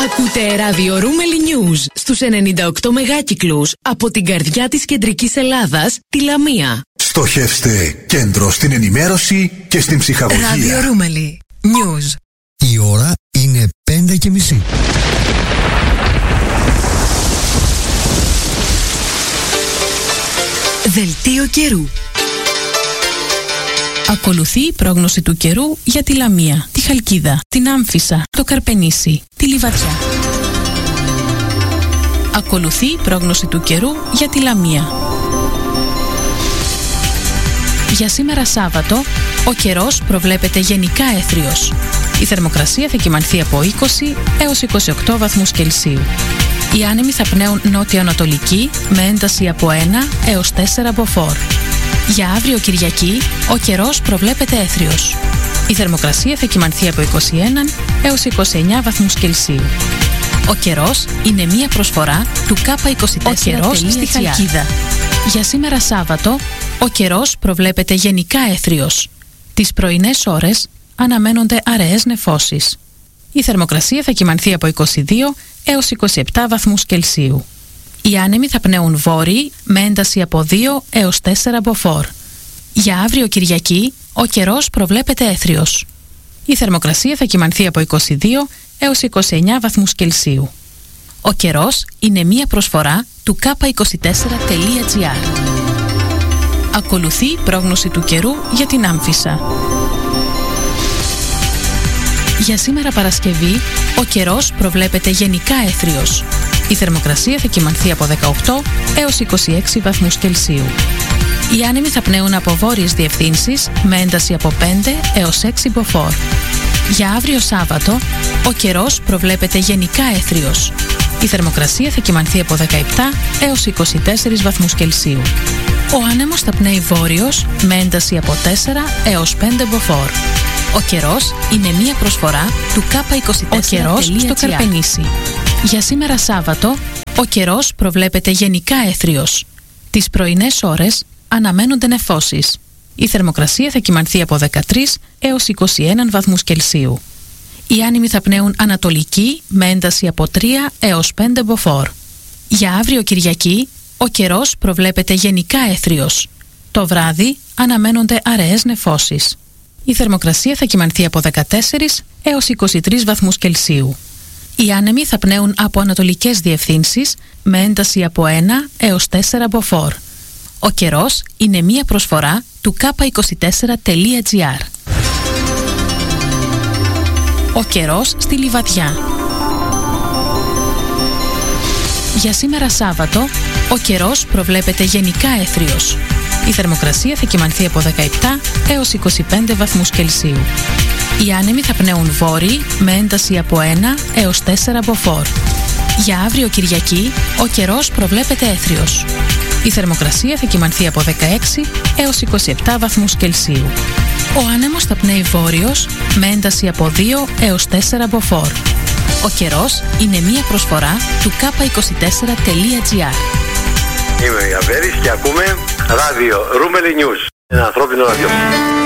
Ακούτε ράδιο Ρούμελι News στους 98 μεγάκυκλους από την καρδιά της κεντρικής Ελλάδας, τη Λαμία. Στοχεύστε κέντρο στην ενημέρωση και στην ψυχαγωγία. Ράδιο Ρούμελι News. Η ώρα είναι 5:30. Δελτίο καιρού. Ακολουθεί η πρόγνωση του καιρού για τη Λαμία, τη Χαλκίδα, την Άμφισσα, το Καρπενήσι, τη Λιβαδιά. Ακολουθεί η πρόγνωση του καιρού για τη Λαμία. Για σήμερα Σάββατο, ο καιρός προβλέπεται γενικά έθριος. Η θερμοκρασία θα κυμανθεί από 20 έως 28 βαθμούς Κελσίου. Οι άνεμοι θα πνέουν νότια-ανατολική με ένταση από 1 έως 4 μποφόρ. Για αύριο Κυριακή, ο καιρός προβλέπεται έθριος. Η θερμοκρασία θα κυμανθεί από 21 έως 29 βαθμούς Κελσίου. Ο καιρός είναι μία προσφορά του K24. Ο καιρός στη Χαλκίδα. Για σήμερα Σάββατο, ο καιρός προβλέπεται γενικά έθριος. Τις πρωινές ώρες αναμένονται αραιές νεφώσεις. Η θερμοκρασία θα κυμανθεί από 22 έως 27 βαθμούς Κελσίου. Οι άνεμοι θα πνέουν βόρειοι με ένταση από 2 έως 4 μποφόρ. Για αύριο Κυριακή, ο καιρός προβλέπεται έθριος. Η θερμοκρασία θα κυμανθεί από 22 έως 29 βαθμούς Κελσίου. Ο καιρός είναι μία προσφορά του K24.gr. Ακολουθεί η πρόγνωση του καιρού για την Άμφισσα. Για σήμερα Παρασκευή, ο καιρός προβλέπεται γενικά έθριος. Η θερμοκρασία θα κυμανθεί από 18 έως 26 βαθμούς Κελσίου. Οι άνεμοι θα πνέουν από βόρειες διευθύνσεις με ένταση από 5 έως 6 μποφόρ. Για αύριο Σάββατο, ο καιρός προβλέπεται γενικά έθριος. Η θερμοκρασία θα κυμανθεί από 17 έως 24 βαθμούς Κελσίου. Ο άνεμος θα πνέει βόρειος με ένταση από 4 έως 5 μποφόρ. Ο καιρός είναι μία προσφορά του K24. Ο καιρός στο Καρπενήσι. Για σήμερα Σάββατο, ο καιρός προβλέπεται γενικά έθριος. Τις πρωινές ώρες αναμένονται νεφώσεις. Η θερμοκρασία θα κυμανθεί από 13 έως 21 βαθμούς Κελσίου. Οι άνεμοι θα πνέουν ανατολική με ένταση από 3 έως 5 μποφόρ. Για αύριο Κυριακή, ο καιρός προβλέπεται γενικά έθριος. Το βράδυ αναμένονται αραιές νεφώσεις. Η θερμοκρασία θα κυμανθεί από 14 έως 23 βαθμούς Κελσίου. Οι άνεμοι θα πνέουν από ανατολικές διευθύνσεις με ένταση από 1 έως 4 μποφόρ. Ο καιρός είναι μία προσφορά του K24.gr. Ο καιρός στη Λιβαδιά. Για σήμερα Σάββατο, ο καιρός προβλέπεται γενικά έθριος. Η θερμοκρασία θα κυμανθεί από 17 έως 25 βαθμούς Κελσίου. Οι άνεμοι θα πνέουν βόρειοι με ένταση από 1 έως 4 μποφόρ. Για αύριο Κυριακή, ο καιρός προβλέπεται έθριος. Η θερμοκρασία θα κυμανθεί από 16 έως 27 βαθμούς Κελσίου. Ο άνεμος θα πνέει βόρειος με ένταση από 2 έως 4 μποφόρ. Ο καιρός είναι μία προσφορά του K24.gr. Είμαι ο Ιαβέρης και ακούμε ράδιο Ρούμελι News. Ένα ανθρώπινο ραδιόφωνο.